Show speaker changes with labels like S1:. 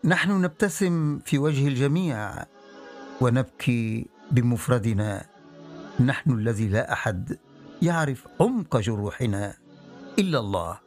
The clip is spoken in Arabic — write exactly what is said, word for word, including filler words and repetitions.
S1: نحن نبتسم في وجه الجميع ونبكي بمفردنا، نحن الذي لا أحد يعرف عمق جروحنا إلا الله.